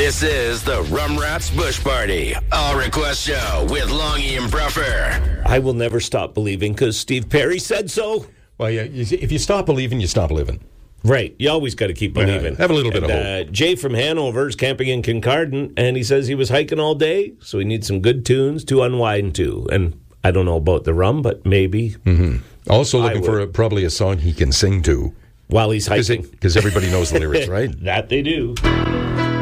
This is the Rum Rats Bush Party, All Request Show with Longy and Bruffer. I will never stop believing because Steve Perry said so. Well, yeah, if you stop believing, you stop living. Right. You always got to keep believing. Have a little bit of hope. Jay from Hanover is camping in Kincardine, and he says he was hiking all day, so he needs some good tunes to unwind to. And I don't know about the rum, but maybe. Mm-hmm. Also looking for probably a song he can sing to. While he's hiking. Because everybody knows the lyrics, right? That they do.